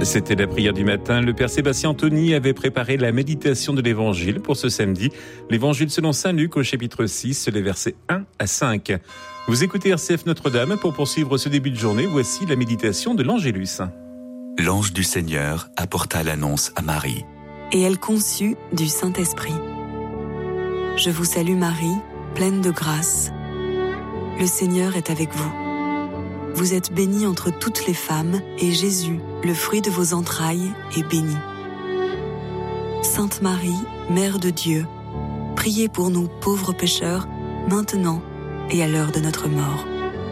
C'était la prière du matin. Le Père Sébastien Anthony avait préparé la méditation de l'Évangile pour ce samedi. L'Évangile selon Saint Luc au chapitre 6, les versets 1 à 5. Vous écoutez RCF Notre-Dame. Pour poursuivre ce début de journée, voici la méditation de l'Angélus. L'ange du Seigneur apporta l'annonce à Marie. Et elle conçut du Saint-Esprit. Je vous salue Marie, pleine de grâce. Le Seigneur est avec vous. Vous êtes bénie entre toutes les femmes, et Jésus, le fruit de vos entrailles, est béni. Sainte Marie, Mère de Dieu, priez pour nous pauvres pécheurs, maintenant et à l'heure de notre mort.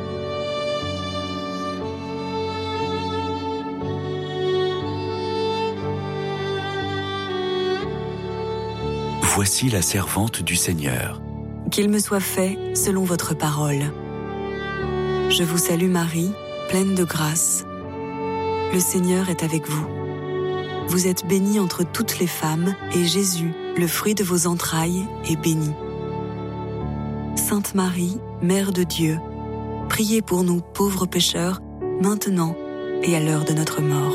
Voici la servante du Seigneur. Qu'il me soit fait selon votre parole. Je vous salue Marie, pleine de grâce. Le Seigneur est avec vous. Vous êtes bénie entre toutes les femmes, et Jésus, le fruit de vos entrailles, est béni. Sainte Marie, Mère de Dieu, priez pour nous pauvres pécheurs, maintenant et à l'heure de notre mort.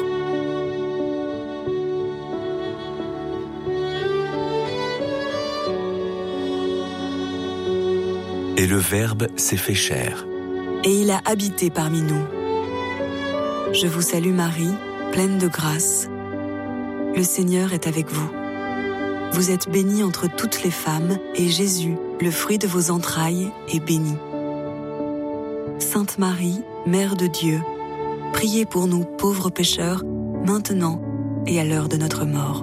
Et le Verbe s'est fait chair. Et il a habité parmi nous. Je vous salue Marie, pleine de grâce. Le Seigneur est avec vous. Vous êtes bénie entre toutes les femmes, et Jésus, le fruit de vos entrailles, est béni. Sainte Marie, Mère de Dieu, priez pour nous pauvres pécheurs, maintenant et à l'heure de notre mort.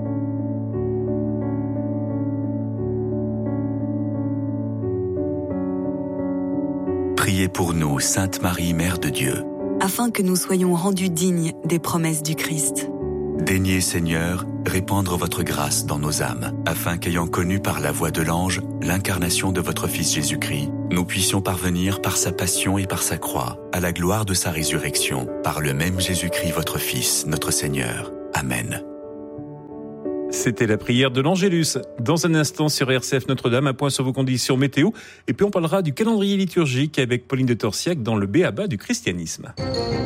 Priez pour nous, Sainte Marie, Mère de Dieu. Afin que nous soyons rendus dignes des promesses du Christ. Daignez, Seigneur, répandre votre grâce dans nos âmes, afin qu'ayant connu par la voix de l'ange l'incarnation de votre Fils Jésus-Christ, nous puissions parvenir par sa passion et par sa croix à la gloire de sa résurrection, par le même Jésus-Christ, votre Fils, notre Seigneur. Amen. C'était la prière de l'Angélus. Dans un instant sur RCF Notre-Dame, un point sur vos conditions météo. Et puis on parlera du calendrier liturgique avec Pauline de Torsiac dans le B.A.B.A. du christianisme.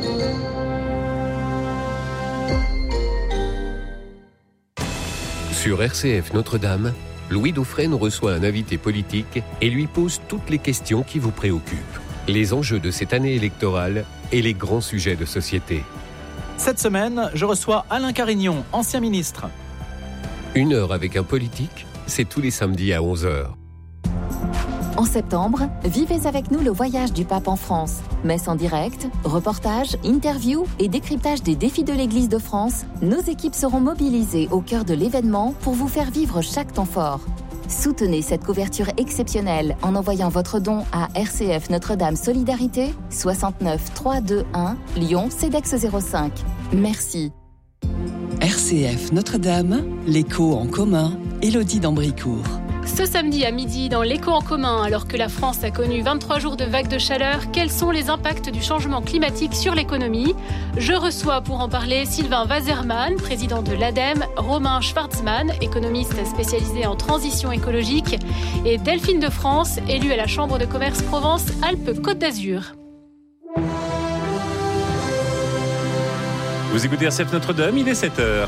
Sur RCF Notre-Dame, Louis Dauphren reçoit un invité politique et lui pose toutes les questions qui vous préoccupent. Les enjeux de cette année électorale et les grands sujets de société. Cette semaine, je reçois Alain Carignon, ancien ministre. 1 heure avec un politique, c'est tous les samedis à 11h. En septembre, vivez avec nous le voyage du pape en France. Messe en direct, reportages, interviews et décryptage des défis de l'Église de France, nos équipes seront mobilisées au cœur de l'événement pour vous faire vivre chaque temps fort. Soutenez cette couverture exceptionnelle en envoyant votre don à RCF Notre-Dame Solidarité, 69 321 Lyon CEDEX 05. Merci. RCF Notre-Dame, l'écho en commun, Élodie d'Ambricourt. Ce samedi à midi, dans l'écho en commun, alors que la France a connu 23 jours de vagues de chaleur, quels sont les impacts du changement climatique sur l'économie ? Je reçois pour en parler Sylvain Waserman, président de l'ADEME, Romain Schwarzmann, économiste spécialisé en transition écologique, et Delphine de France, élue à la Chambre de commerce Provence-Alpes-Côte d'Azur. Vous écoutez RCF Notre-Dame, il est 7h.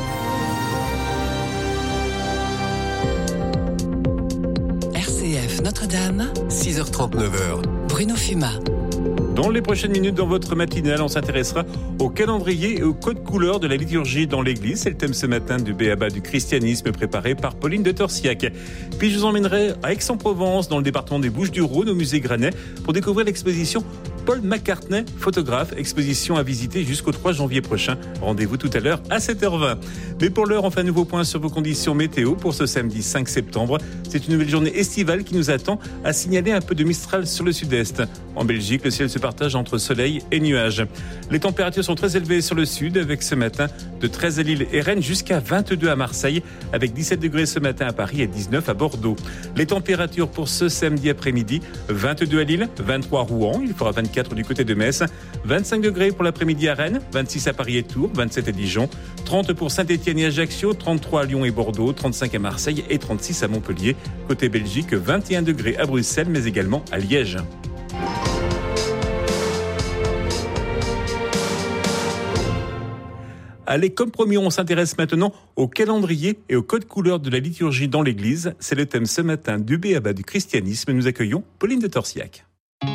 RCF Notre-Dame, 6h39. Bruno Fuma. Dans les prochaines minutes, dans votre matinale, on s'intéressera au calendrier et au code couleur de la liturgie dans l'église. C'est le thème ce matin du B.A.B.A. du christianisme préparé par Pauline de Torsiac. Puis je vous emmènerai à Aix-en-Provence, dans le département des Bouches-du-Rhône, au musée Granet, pour découvrir l'exposition Paul McCartney, photographe, exposition à visiter jusqu'au 3 janvier prochain. Rendez-vous tout à l'heure à 7h20. Mais pour l'heure, on fait un nouveau point sur vos conditions météo pour ce samedi 5 septembre. C'est une nouvelle journée estivale qui nous attend, à signaler un peu de Mistral sur le sud-est. En Belgique, le ciel se partage entre soleil et nuages. Les températures sont très élevées sur le sud, avec ce matin de 13 à Lille et Rennes jusqu'à 22 à Marseille, avec 17 degrés ce matin à Paris et 19 à Bordeaux. Les températures pour ce samedi après-midi, 22 à Lille, 23 à Rouen, il fera 24 du côté de Metz, 25 degrés pour l'après-midi à Rennes, 26 à Paris et Tours, 27 à Dijon, 30 pour Saint-Étienne et Ajaccio, 33 à Lyon et Bordeaux, 35 à Marseille et 36 à Montpellier. Côté Belgique, 21 degrés à Bruxelles, mais également à Liège. Allez, comme promis, on s'intéresse maintenant au calendrier et au code couleur de la liturgie dans l'Église. C'est le thème ce matin du B.A.B.A. du christianisme. Nous accueillons Pauline de Torsiac.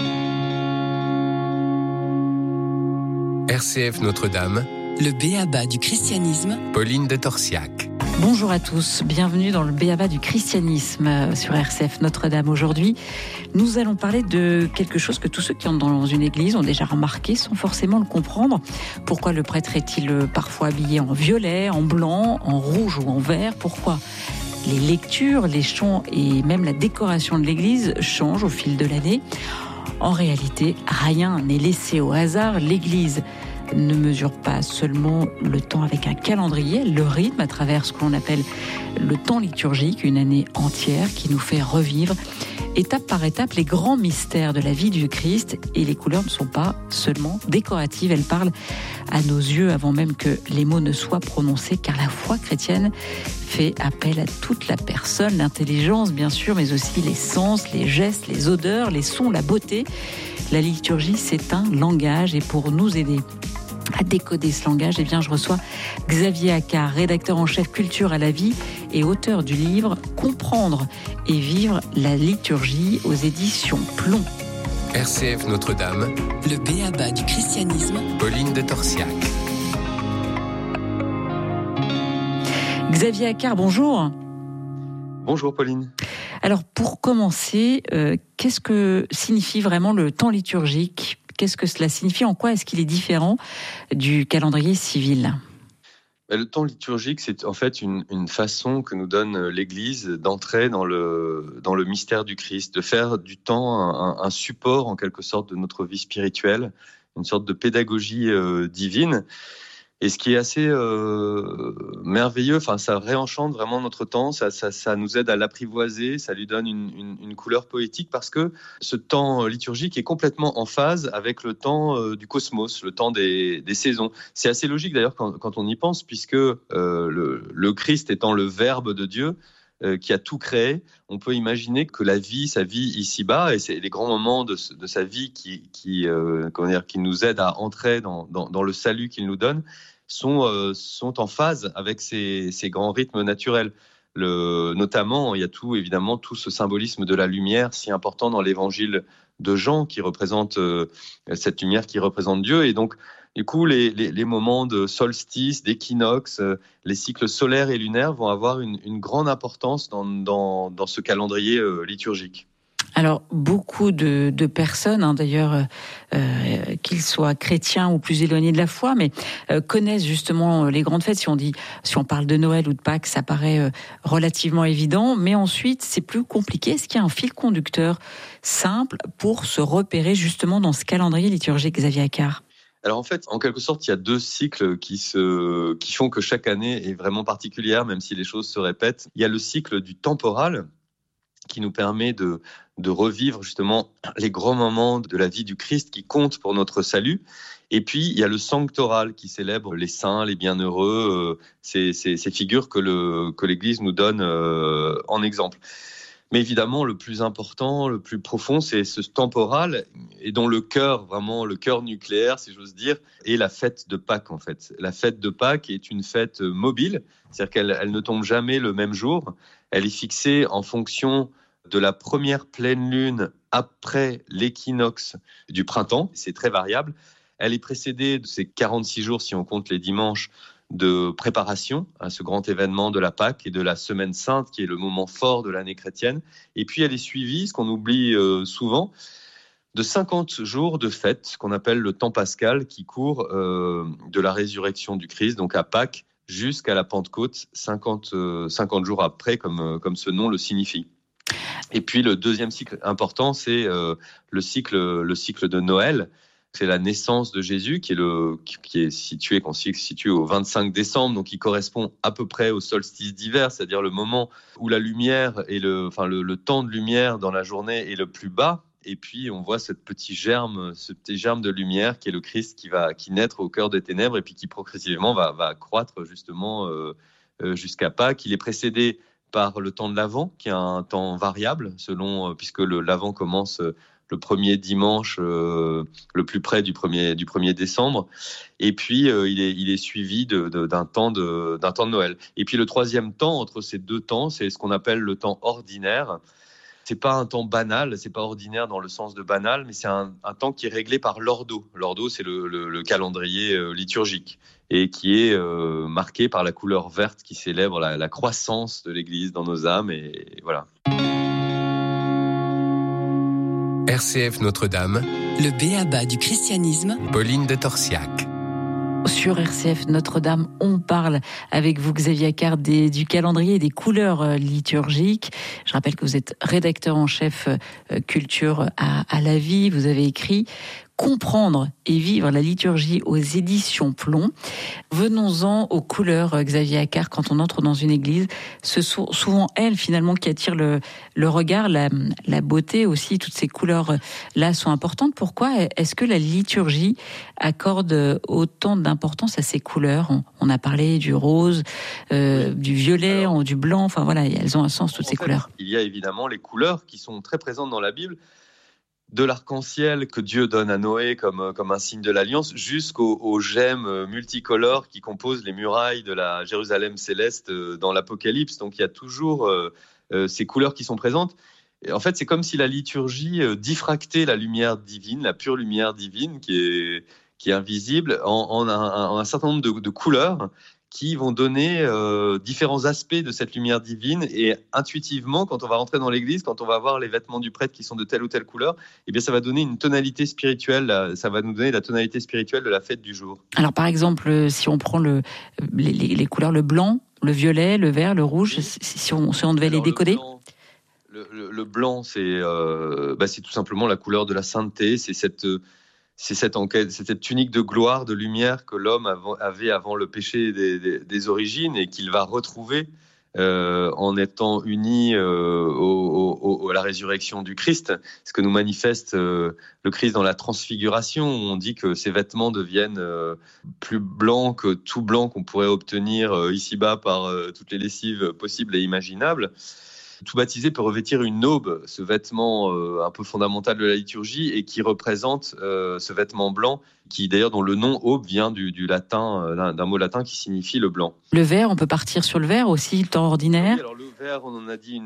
RCF Notre-Dame, Le B.A.B.A. du christianisme, Pauline de Torsiac. Bonjour à tous, bienvenue dans le B.A.B.A. du christianisme sur RCF Notre-Dame. Aujourd'hui, nous allons parler de quelque chose que tous ceux qui entrent dans une église ont déjà remarqué sans forcément le comprendre. Pourquoi le prêtre est-il parfois habillé en violet, en blanc, en rouge ou en vert ? Pourquoi les lectures, les chants et même la décoration de l'église changent au fil de l'année ? En réalité, rien n'est laissé au hasard. L'église ne mesure pas seulement le temps avec un calendrier, le rythme à travers ce que l'on appelle le temps liturgique, une année entière qui nous fait revivre étape par étape les grands mystères de la vie du Christ. Et les couleurs ne sont pas seulement décoratives, elles parlent à nos yeux avant même que les mots ne soient prononcés, car la foi chrétienne fait appel à toute la personne, l'intelligence bien sûr, mais aussi les sens, les gestes, les odeurs, les sons, la beauté. La liturgie, c'est un langage, et pour nous aider à décoder ce langage, eh bien, je reçois Xavier Accard, rédacteur en chef culture à la vie et auteur du livre Comprendre et vivre la liturgie aux éditions Plomb. RCF Notre-Dame, le B.A.B.A. du christianisme, Pauline de Torsiac. Xavier Accard, bonjour. Bonjour Pauline. Alors pour commencer, qu'est-ce que signifie vraiment le temps liturgique ? Qu'est-ce que cela signifie ? En quoi est-ce qu'il est différent du calendrier civil ? Le temps liturgique, c'est en fait une façon que nous donne l'Église d'entrer dans le mystère du Christ, de faire du temps un support en quelque sorte de notre vie spirituelle, une sorte de pédagogie divine. Et ce qui est assez merveilleux, ça réenchante vraiment notre temps, ça nous aide à l'apprivoiser, ça lui donne une couleur poétique, parce que ce temps liturgique est complètement en phase avec le temps du cosmos, le temps des saisons. C'est assez logique d'ailleurs quand on y pense, puisque le Christ étant le Verbe de Dieu, qui a tout créé, on peut imaginer que sa vie ici-bas, et c'est les grands moments de sa vie qui nous aident à entrer dans le salut qu'il nous donne, sont en phase avec ces grands rythmes naturels. Notamment, il y a évidemment tout ce symbolisme de la lumière si important dans l'évangile de Jean, qui représente cette lumière qui représente Dieu. Et donc, du coup, les moments de solstice, d'équinoxe, les cycles solaires et lunaires vont avoir une grande importance dans ce calendrier liturgique. Alors, beaucoup de personnes, d'ailleurs, qu'ils soient chrétiens ou plus éloignés de la foi, mais connaissent justement les grandes fêtes. Si on parle de Noël ou de Pâques, ça paraît relativement évident, mais ensuite, c'est plus compliqué. Est-ce qu'il y a un fil conducteur simple pour se repérer justement dans ce calendrier liturgique, Xavier Accard ? Alors en fait, en quelque sorte, il y a deux cycles qui font que chaque année est vraiment particulière, même si les choses se répètent. Il y a le cycle du temporal, qui nous permet de revivre justement les grands moments de la vie du Christ qui comptent pour notre salut. Et puis, il y a le sanctoral qui célèbre les saints, les bienheureux, ces figures que l'Église nous donne en exemple. Mais évidemment, le plus important, le plus profond, c'est ce temporal, et dont le cœur nucléaire, si j'ose dire, est la fête de Pâques, en fait. La fête de Pâques est une fête mobile, c'est-à-dire qu'elle ne tombe jamais le même jour. Elle est fixée en fonction de la première pleine lune après l'équinoxe du printemps. C'est très variable. Elle est précédée de ces 46 jours, si on compte les dimanches, de préparation à ce grand événement de la Pâque et de la Semaine Sainte, qui est le moment fort de l'année chrétienne. Et puis elle est suivie, ce qu'on oublie souvent, de 50 jours de fête, qu'on appelle le temps pascal, qui court de la résurrection du Christ, donc à Pâques, jusqu'à la Pentecôte, 50 jours après, comme ce nom le signifie. Et puis le deuxième cycle important, c'est le cycle de Noël. C'est la naissance de Jésus qui est situé au 25 décembre, donc qui correspond à peu près au solstice d'hiver, c'est-à-dire le moment où la lumière et le temps de lumière dans la journée est le plus bas. Et puis on voit ce petit germe de lumière qui est le Christ qui naître au cœur des ténèbres et puis qui progressivement va croître justement jusqu'à Pâques. Il est précédé par le temps de l'Avent, qui est un temps variable puisque l'Avent commence premier dimanche le plus près du 1er décembre. Et puis, il est suivi d'un temps de Noël. Et puis, le troisième temps, entre ces deux temps, c'est ce qu'on appelle le temps ordinaire. C'est pas un temps banal, c'est pas ordinaire dans le sens de banal, mais c'est un temps qui est réglé par l'ordo. L'ordo, c'est le calendrier liturgique et qui est marqué par la couleur verte qui célèbre la croissance de l'Église dans nos âmes. Et voilà. RCF Notre-Dame, le b.a.-ba du christianisme, Pauline de Torsiac. Sur RCF Notre-Dame, on parle avec vous, Xavier Accard, du calendrier et des couleurs liturgiques. Je rappelle que vous êtes rédacteur en chef culture à La Vie. Vous avez écrit « Comprendre et vivre la liturgie » aux éditions Plomb. Venons-en aux couleurs, Xavier Accard. Quand on entre dans une église, ce sont souvent elles, finalement, qui attirent le regard, la beauté aussi. Toutes ces couleurs-là sont importantes. Pourquoi est-ce que la liturgie accorde autant d'importance à ces couleurs ? On a parlé du rose, du violet, du blanc. Enfin voilà, elles ont un sens, toutes ces couleurs. Il y a évidemment les couleurs qui sont très présentes dans la Bible. De l'arc-en-ciel que Dieu donne à Noé comme un signe de l'Alliance, jusqu'aux gemmes multicolores qui composent les murailles de la Jérusalem céleste dans l'Apocalypse. Donc il y a toujours ces couleurs qui sont présentes. Et en fait, c'est comme si la liturgie diffractait la lumière divine, la pure lumière divine qui est invisible, en un certain nombre de couleurs qui vont donner différents aspects de cette lumière divine. Et intuitivement, quand on va rentrer dans l'église, quand on va voir les vêtements du prêtre qui sont de telle ou telle couleur, eh bien, ça va donner une tonalité spirituelle, ça va nous donner la tonalité spirituelle de la fête du jour. Alors par exemple, si on prend les couleurs, le blanc, le violet, le vert, le rouge, si on devait les décoder. Le blanc, c'est tout simplement la couleur de la sainteté, c'est cette tunique de gloire, de lumière que l'homme avait avant le péché des origines et qu'il va retrouver en étant uni à la résurrection du Christ. Ce que nous manifeste le Christ dans la transfiguration. On dit que ses vêtements deviennent plus blancs que tout blanc qu'on pourrait obtenir ici-bas par toutes les lessives possibles et imaginables. Tout baptisé peut revêtir une aube, ce vêtement un peu fondamental de la liturgie et qui représente ce vêtement blanc, qui d'ailleurs dont le nom aube vient du latin, d'un mot latin qui signifie le blanc. Le vert, on peut partir sur le vert aussi, le temps ordinaire. Oui, alors le vert, on en a dit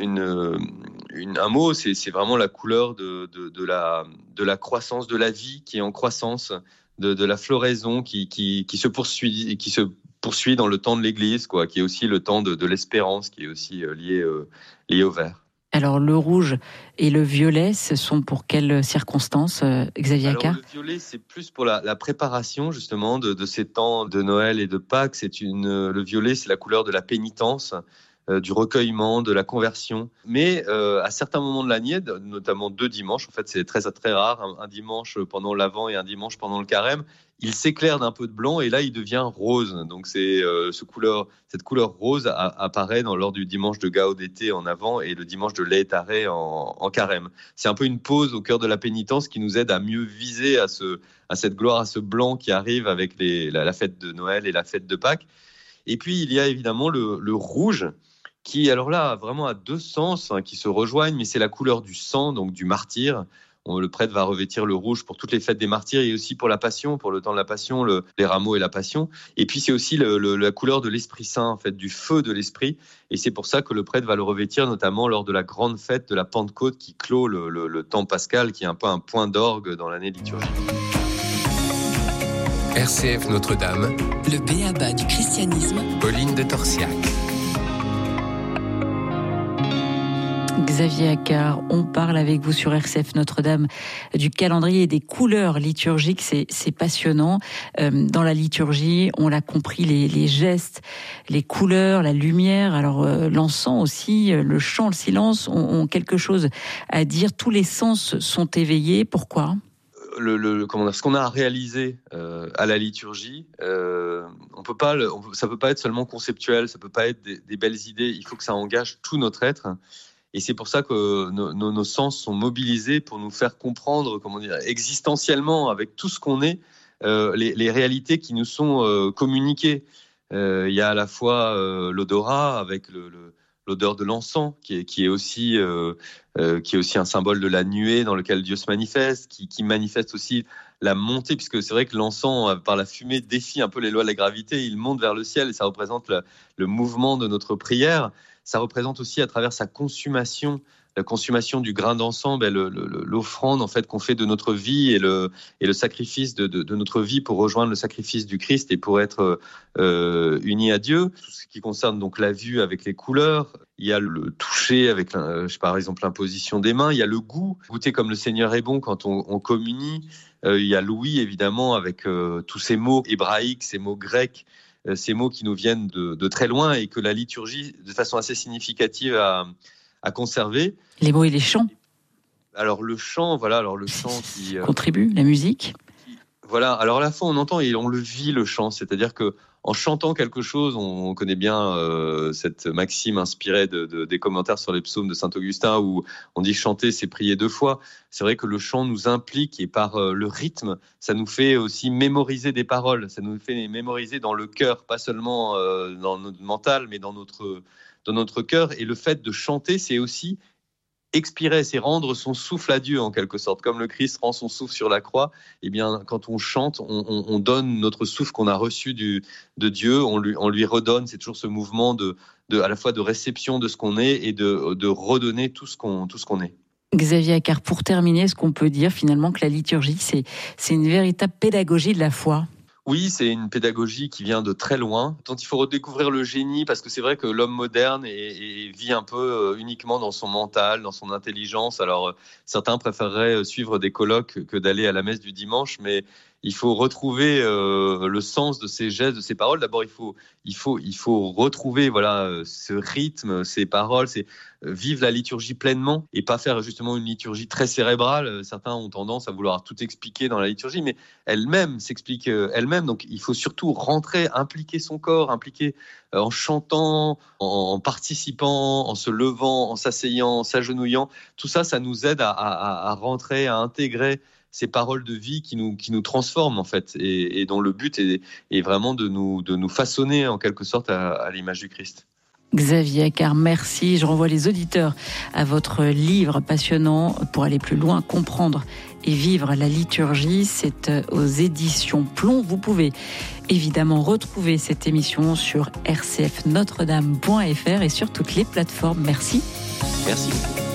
un mot, c'est vraiment la couleur de la croissance, de la vie qui est en croissance, de la floraison qui se poursuit et qui se poursuit dans le temps de l'Église, qui est aussi le temps de l'espérance, qui est aussi lié au vert. Alors le rouge et le violet, ce sont pour quelles circonstances, Xavier Accard ? Le violet, c'est plus pour la préparation justement de ces temps de Noël et de Pâques. Le violet, c'est la couleur de la pénitence, du recueillement, de la conversion. Mais à certains moments de l'année, notamment 2 dimanches, en fait c'est très très rare, un dimanche pendant l'Avent et un dimanche pendant le Carême, il s'éclaire d'un peu de blanc et là il devient rose. Donc cette couleur rose apparaît lors du dimanche de Gaudété en Avant et le dimanche de Laetare en Carême. C'est un peu une pause au cœur de la pénitence qui nous aide à mieux viser à cette gloire, à ce blanc qui arrive avec la fête de Noël et la fête de Pâques. Et puis il y a évidemment le rouge qui alors là vraiment a 2 sens qui se rejoignent, mais c'est la couleur du sang, donc du martyr. Le prêtre va revêtir le rouge pour toutes les fêtes des martyrs et aussi pour la Passion, pour le temps de la Passion, les rameaux et la Passion. Et puis c'est aussi la couleur de l'Esprit Saint, en fait, du feu de l'Esprit. Et c'est pour ça que le prêtre va le revêtir notamment lors de la grande fête de la Pentecôte qui clôt le temps pascal, qui est un peu un point d'orgue dans l'année liturgique. RCF Notre-Dame, le b.a.-ba du christianisme, Pauline de Torsiac. Xavier Accard, on parle avec vous sur RCF Notre-Dame du calendrier et des couleurs liturgiques, c'est passionnant. Dans la liturgie, on l'a compris, les gestes, les couleurs, la lumière, alors l'encens aussi, le chant, le silence ont quelque chose à dire. Tous les sens sont éveillés. Pourquoi ? Ce qu'on a à réaliser à la liturgie, ça peut pas être seulement conceptuel, ça peut pas être des belles idées. Il faut que ça engage tout notre être. Et c'est pour ça que nos sens sont mobilisés pour nous faire comprendre, existentiellement, avec tout ce qu'on est, les réalités qui nous sont communiquées. Il y a à la fois l'odorat avec l'odeur de l'encens, qui est aussi un symbole de la nuée dans lequel Dieu se manifeste, qui manifeste aussi la montée, puisque c'est vrai que l'encens, par la fumée, défie un peu les lois de la gravité, il monte vers le ciel et ça représente le mouvement de notre prière. Ça représente aussi à travers sa consommation, la consommation du grain d'encens, l'offrande en fait qu'on fait de notre vie et le sacrifice de notre vie pour rejoindre le sacrifice du Christ et pour être unis à Dieu. Tout ce qui concerne donc la vue avec les couleurs, il y a le toucher avec par exemple l'imposition des mains, il y a le goût, goûter comme le Seigneur est bon quand on communie. Il y a l'ouïe évidemment avec tous ces mots hébraïques, ces mots grecs, ces mots qui nous viennent de très loin et que la liturgie, de façon assez significative, a conservé. Les mots et les chants. Alors le chant, qui contribue, la musique. Voilà. Alors à la fois on entend et on le vit le chant, c'est-à-dire que en chantant quelque chose, on connaît bien cette maxime inspirée des commentaires sur les psaumes de saint Augustin où on dit chanter, c'est prier 2 fois. C'est vrai que le chant nous implique et par le rythme, ça nous fait aussi mémoriser des paroles. Ça nous fait mémoriser dans le cœur, pas seulement dans notre mental, mais dans notre cœur. Et le fait de chanter, c'est aussi expirer, c'est rendre son souffle à Dieu en quelque sorte. Comme le Christ rend son souffle sur la croix, eh bien, quand on chante, on donne notre souffle qu'on a reçu de Dieu, on lui redonne. C'est toujours ce mouvement à la fois de réception de ce qu'on est et de redonner tout ce qu'on est. Xavier Accart, pour terminer, est-ce qu'on peut dire finalement que la liturgie, c'est une véritable pédagogie de la foi ? Oui, c'est une pédagogie qui vient de très loin, dont il faut redécouvrir le génie, parce que c'est vrai que l'homme moderne vit un peu uniquement dans son mental, dans son intelligence. Alors, certains préféreraient suivre des colloques que d'aller à la messe du dimanche, mais il faut retrouver le sens de ces gestes, de ces paroles. D'abord, il faut retrouver ce rythme, ces paroles, vivre la liturgie pleinement et pas faire justement une liturgie très cérébrale. Certains ont tendance à vouloir tout expliquer dans la liturgie, mais elle-même s'explique elle-même. Donc, il faut surtout rentrer, impliquer son corps, impliquer en chantant, en participant, en se levant, en s'asseyant, en s'agenouillant. Tout ça, ça nous aide à rentrer, à intégrer ces paroles de vie qui nous transforment en fait et dont le but est vraiment de nous façonner en quelque sorte à l'image du Christ. Xavier Accart, merci. Je renvoie les auditeurs à votre livre passionnant pour aller plus loin, comprendre et vivre la liturgie. C'est aux éditions Plomb. Vous pouvez évidemment retrouver cette émission sur rcfnotredame.fr et sur toutes les plateformes. Merci. Merci.